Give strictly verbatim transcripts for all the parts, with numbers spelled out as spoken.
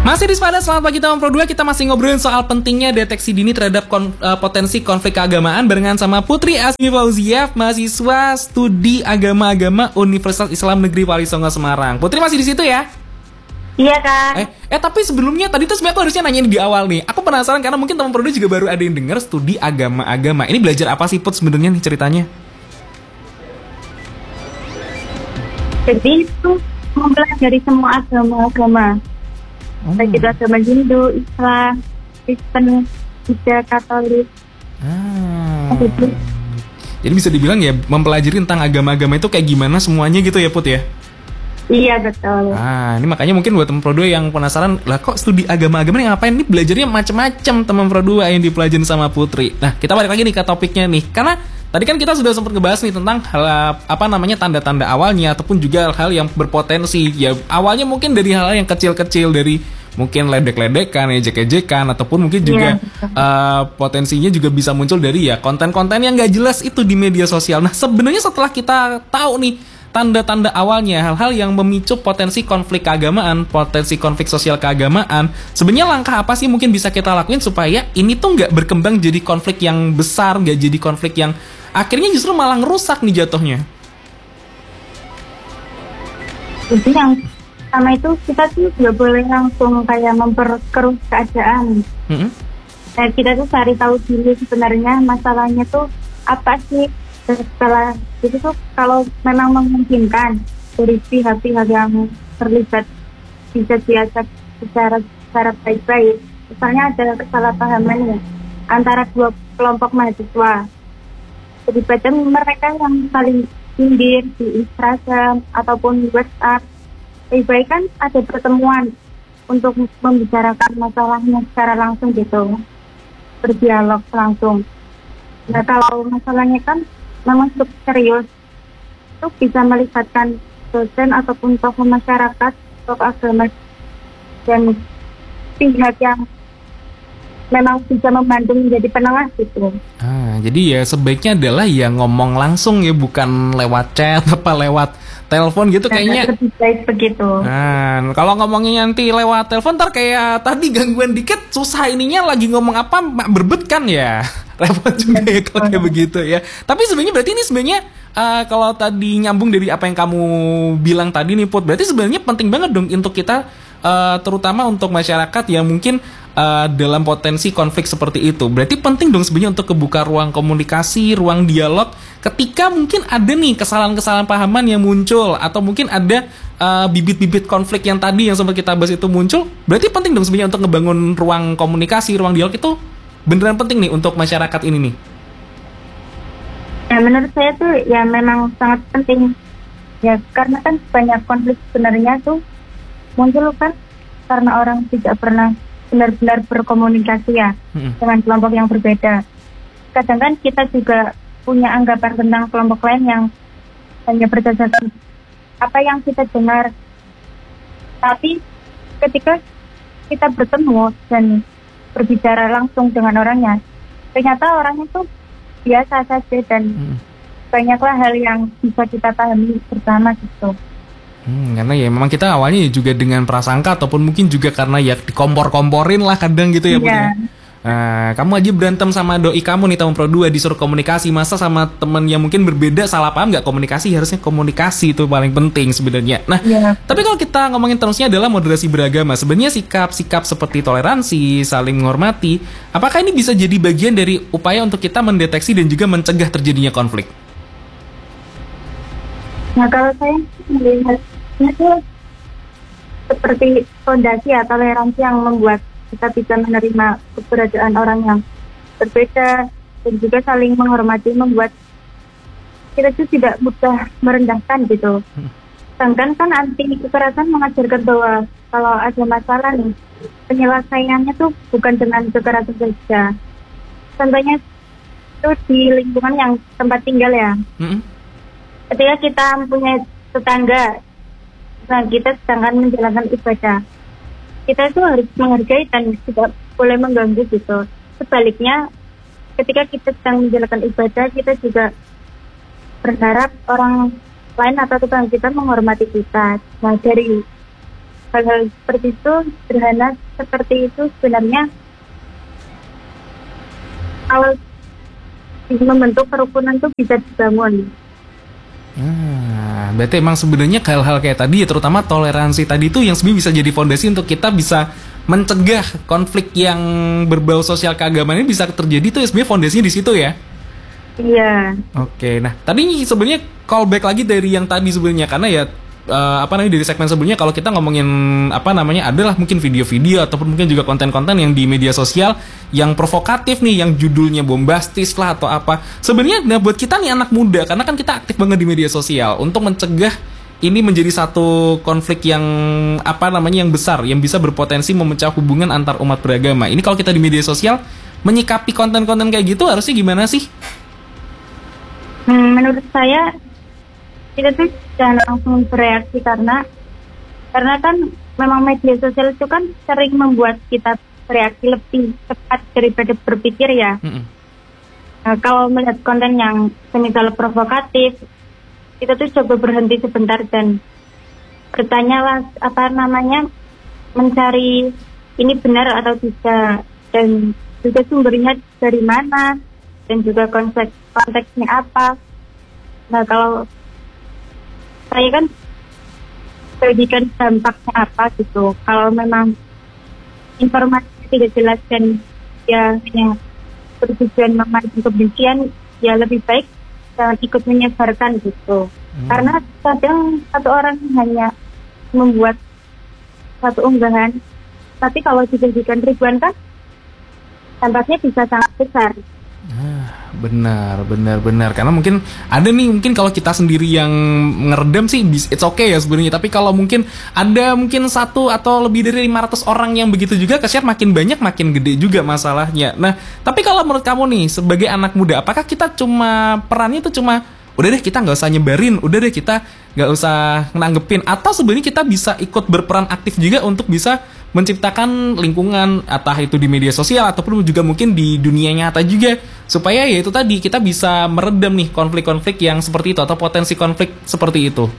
Masih di Sepada, selamat pagi teman Pro dua. Kita masih ngobrolin soal pentingnya deteksi dini terhadap kon, uh, potensi konflik keagamaan barengan sama Putri Asmi Fauziah, mahasiswa studi agama-agama Universitas Islam Negeri Wali Songo Semarang. Putri masih di situ ya? Iya kan. Eh, eh tapi sebelumnya tadi tuh sebenarnya aku harusnya nanyain di awal nih. Aku penasaran karena mungkin teman Pro dua juga baru ada yang dengar studi agama-agama. Ini belajar apa sih Put sebenarnya nih ceritanya? Jadi itu mempelajari semua agama-agama. Oh. Baik itu agama Hindu, Islam, Kristen, Buddha, Katolik. Ah. Jadi bisa dibilang ya mempelajari tentang agama-agama itu kayak gimana semuanya gitu ya Put ya? Iya betul. Ah, ini makanya mungkin buat teman Pro dua yang penasaran, lah kok studi agama-agama nih ngapain? Ini belajarnya macam-macam teman Pro dua yang dipelajarin sama Putri. Nah, kita balik lagi nih ke topiknya nih. Karena tadi kan kita sudah sempat ngebahas nih tentang hal apa namanya tanda-tanda awalnya ataupun juga hal yang berpotensi. Ya awalnya mungkin dari hal yang kecil-kecil, dari mungkin ledek-ledekan, ejek-ejekan, ataupun mungkin juga yeah. uh, potensinya juga bisa muncul dari ya konten-konten yang gak jelas itu di media sosial. Nah sebenarnya setelah kita tahu nih tanda-tanda awalnya, hal-hal yang memicu potensi konflik keagamaan, potensi konflik sosial keagamaan, sebenarnya langkah apa sih mungkin bisa kita lakuin supaya ini tuh nggak berkembang jadi konflik yang besar, nggak jadi konflik yang akhirnya justru malah ngerusak nih jatuhnya? Jadi yang pertama itu kita tuh nggak boleh langsung kayak memperkeruh keadaan. Mm-hmm. Nah, kita tuh cari tahu dulu sebenarnya masalahnya tuh apa sih. Setelah itu tuh kalau memang memungkinkan dari pihak-pihak yang terlibat bisa diajak secara secara baik-baik. Misalnya ada kesalahpahaman ya antara dua kelompok mahasiswa. Terlibatnya mereka yang saling sindir di Instagram ataupun WhatsApp. Baik-baik kan ada pertemuan untuk membicarakan masalahnya secara langsung gitu, berdialog langsung. Nah kalau masalahnya kan memang cukup serius, itu bisa melibatkan dosen ataupun tokoh masyarakat, tokoh agama, dan pihak yang memang bisa membantu menjadi penengah gitu. Ah, jadi ya sebaiknya adalah ya ngomong langsung ya, bukan lewat chat apa lewat telepon gitu kayaknya. Lebih baik begitu. Nah, kalau ngomongnya nanti lewat telepon ntar kayak tadi gangguan dikit susah ininya lagi ngomong apa mak berbet kan ya. Repot juga ya kalau kayak begitu ya. Tapi sebenarnya berarti ini sebenarnya uh, kalau tadi nyambung dari apa yang kamu bilang tadi nih Put, berarti sebenarnya penting banget dong untuk kita uh, terutama untuk masyarakat yang mungkin uh, dalam potensi konflik seperti itu. Berarti penting dong sebenarnya untuk kebuka ruang komunikasi, ruang dialog ketika mungkin ada nih kesalahan-kesalahan pahaman yang muncul atau mungkin ada uh, bibit-bibit konflik yang tadi yang sempat kita bahas itu muncul. Berarti penting dong sebenarnya untuk ngebangun ruang komunikasi, ruang dialog itu beneran penting nih untuk masyarakat ini nih. Ya menurut saya tuh ya memang sangat penting. Ya karena kan banyak konflik sebenarnya tuh muncul kan karena orang tidak pernah benar-benar berkomunikasi ya hmm. dengan kelompok yang berbeda. Kadang kan kita juga punya anggapan tentang kelompok lain yang hanya berdasarkan apa yang kita dengar. Tapi ketika kita bertemu dan berbicara langsung dengan orangnya, ternyata orangnya tuh biasa saja dan hmm. banyaklah hal yang bisa kita pahami bersama gitu. Hmm, karena ya memang kita awalnya juga dengan prasangka ataupun mungkin juga karena ya dikompor-komporin lah kadang gitu ya. Iya. Nah, kamu aja berantem sama doi kamu nih teman Pro dua disuruh komunikasi, masa sama temen yang mungkin berbeda salah paham nggak komunikasi? Harusnya komunikasi itu paling penting sebenarnya. Nah, ya. Tapi kalau kita ngomongin terusnya adalah moderasi beragama, sebenarnya sikap-sikap seperti toleransi, saling menghormati, apakah ini bisa jadi bagian dari upaya untuk kita mendeteksi dan juga mencegah terjadinya konflik? Nah, kalau saya melihatnya itu seperti fondasi atau toleransi yang membuat kita bisa menerima keberadaan orang yang berbeda dan juga saling menghormati, membuat kita itu tidak mudah merendahkan gitu. Sedangkan kan anti kekerasan mengajarkan bahwa kalau ada masalah nih, penyelesaiannya tuh bukan dengan kekerasan saja. Contohnya itu di lingkungan yang tempat tinggal ya. Mm-hmm. Ketika kita mempunyai tetangga, nah kita sedangkan menjalankan ibadah, kita itu harus menghargai dan tidak boleh mengganggu gitu. Sebaliknya, ketika kita sedang menjalankan ibadah, kita juga berharap orang lain atau tetangga kita menghormati kita. Nah dari hal-hal seperti itu, sederhana seperti itu sebenarnya kalau membentuk kerukunan tuh bisa dibangun. Nah, berarti emang sebenarnya hal-hal kayak tadi ya, terutama toleransi tadi itu yang sebenarnya bisa jadi fondasi untuk kita bisa mencegah konflik yang berbau sosial keagamaan ini bisa terjadi tuh ya, sebenarnya fondasinya di situ ya. Iya. Oke, nah tadi sebenarnya callback lagi dari yang tadi sebenarnya karena ya uh, apa namanya dari segmen sebelumnya kalau kita ngomongin apa namanya adalah mungkin video-video ataupun mungkin juga konten-konten yang di media sosial yang provokatif nih, yang judulnya bombastis lah atau apa. Sebenarnya nah buat kita nih anak muda karena kan kita aktif banget di media sosial untuk mencegah ini menjadi satu konflik yang apa namanya yang besar yang bisa berpotensi memecah hubungan antar umat beragama. Ini kalau kita di media sosial menyikapi konten-konten kayak gitu harusnya gimana sih? Hmm, menurut saya kita tuh jangan langsung bereaksi karena karena kan memang media sosial itu kan sering membuat kita bereaksi lebih cepat daripada berpikir ya. Mm-hmm. Nah, kalau melihat konten yang semisal provokatif, kita tuh coba berhenti sebentar dan bertanyalah apa namanya, mencari ini benar atau tidak dan juga sumbernya dari mana dan juga konteks konteksnya apa. Nah kalau saya kan berikan dampaknya apa gitu. Kalau memang informasi tidak jelas dan ya hanya bertujuan memancing kebencian, ya lebih baik jangan ikut menyebarkan gitu. Hmm. Karena kadang satu orang hanya membuat satu unggahan, tapi kalau dijadikan ribuan kan dampaknya bisa sangat besar. Ah, benar, benar, benar. Karena mungkin ada nih, mungkin kalau kita sendiri yang ngeredam sih, it's okay ya sebenarnya. Tapi kalau mungkin ada mungkin satu atau lebih dari lima ratus orang yang begitu juga ke-share, makin banyak makin gede juga masalahnya. Nah, tapi kalau menurut kamu nih sebagai anak muda, apakah kita cuma perannya itu cuma udah deh kita nggak usah nyebarin, udah deh kita nggak usah nanggepin, atau sebenarnya kita bisa ikut berperan aktif juga untuk bisa menciptakan lingkungan, entah itu di media sosial ataupun juga mungkin di dunia nyata juga, supaya ya itu tadi kita bisa meredam nih konflik-konflik yang seperti itu atau potensi konflik seperti itu.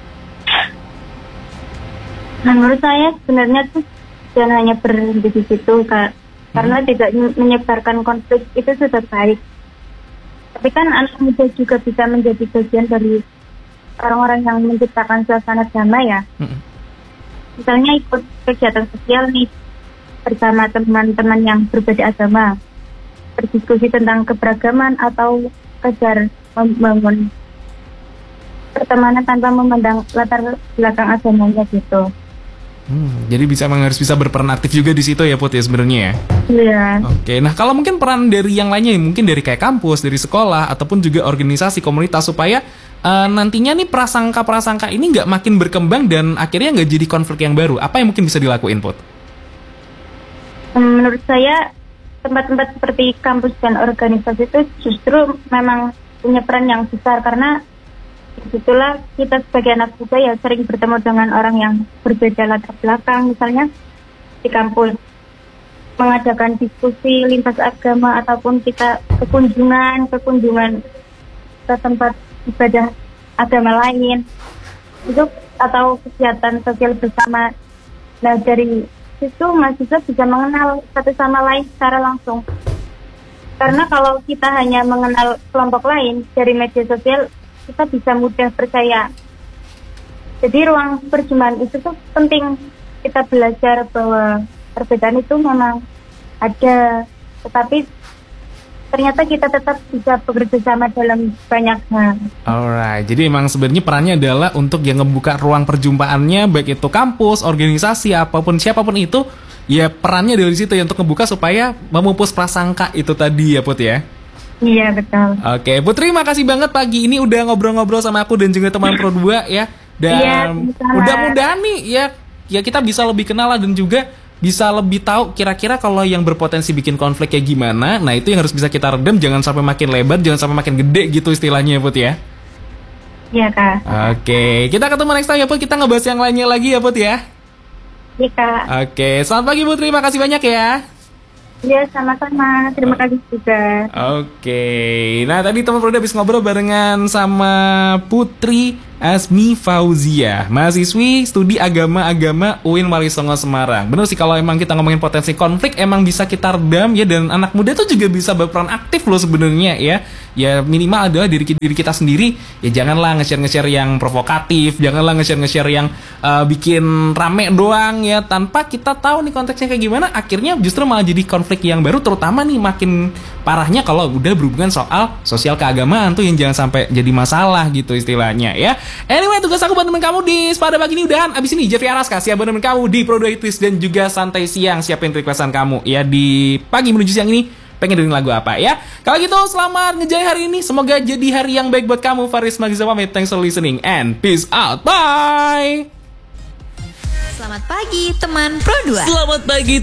Nah, menurut saya sebenarnya tuh jangan hanya berhenti di situ, Kak. Karena hmm. tidak menyebarkan konflik itu sudah baik. Tapi kan anak muda juga bisa menjadi bagian dari orang-orang yang menciptakan suasana damai ya. Hmm. Misalnya ikut kegiatan sosial nih bersama teman-teman yang berbeda agama, berdiskusi tentang keberagaman atau kejar membangun pertemanan tanpa memandang latar belakang agamanya gitu. Hmm, jadi bisa emang harus bisa berperan aktif juga di situ ya Put ya sebenarnya ya. Iya. Oke, nah kalau mungkin peran dari yang lainnya, mungkin dari kayak kampus, dari sekolah ataupun juga organisasi komunitas supaya uh, nantinya nih prasangka-prasangka ini nggak makin berkembang dan akhirnya nggak jadi konflik yang baru. Apa yang mungkin bisa dilakuin Put? Menurut saya tempat-tempat seperti kampus dan organisasi itu justru memang punya peran yang besar karena itulah kita sebagai anak muda ya sering bertemu dengan orang yang berbeda latar belakang, misalnya di kampus mengadakan diskusi lintas agama ataupun kita kekunjungan kekunjungan ke tempat ibadah agama lain itu atau kegiatan sosial bersama. Nah dari situ mahasiswa bisa mengenal satu sama lain secara langsung, karena kalau kita hanya mengenal kelompok lain dari media sosial kita bisa mudah percaya. Jadi ruang perjumpaan itu tuh penting, kita belajar bahwa perbedaan itu memang ada, tetapi ternyata kita tetap bisa bekerja sama dalam banyak hal. Alright, jadi emang sebenarnya perannya adalah untuk yang ngebuka ruang perjumpaannya, baik itu kampus, organisasi, apapun siapapun itu, ya perannya dari situ ya untuk ngebuka supaya memupus prasangka itu tadi ya Put ya. Iya betul. Oke, Putri makasih banget pagi ini udah ngobrol-ngobrol sama aku dan juga teman Pro dua ya. Dan iya, mudah-mudahan nih ya ya kita bisa lebih kenal lah dan juga bisa lebih tahu kira-kira kalau yang berpotensi bikin konflik kayak gimana. Nah, itu yang harus bisa kita redam, jangan sampai makin lebar, jangan sampai makin gede gitu istilahnya ya Put ya. Iya Kak. Oke, kita ketemu next time ya Put, kita ngebahas yang lainnya lagi ya Put ya. Iya Kak. Oke, selamat pagi Putri, makasih banyak ya. Ya sama-sama, terima kasih juga. Oke, nah tadi teman Pro habis ngobrol barengan sama Putri Asmi Fauzia, mahasiswi studi agama-agama U I N Walisongo Semarang. Bener sih, kalau emang kita ngomongin potensi konflik emang bisa kita redam ya, dan anak muda tuh juga bisa berperan aktif loh sebenarnya ya. Ya minimal adalah diri, diri kita sendiri. Ya janganlah nge-share-nge-share yang provokatif, janganlah nge-share-nge-share yang uh, bikin rame doang ya, tanpa kita tahu nih konteksnya kayak gimana. Akhirnya justru malah jadi konflik yang baru, terutama nih makin parahnya kalau udah berhubungan soal sosial keagamaan tuh, yang jangan sampai jadi masalah gitu istilahnya ya. Anyway, tugas aku buat temen kamu di pada pagi ini udahan. Abis ini Jeffrey Araska siap buat temen kamu di Produitis, dan juga Santai Siang siapin requestan kamu ya di pagi menuju siang ini. Pengen dengerin lagu apa ya? Kalau gitu selamat ngejalan hari ini, semoga jadi hari yang baik buat kamu. Faris Magiza pamit, thanks for listening and peace out, bye. Selamat pagi teman Pro dua. Selamat pagi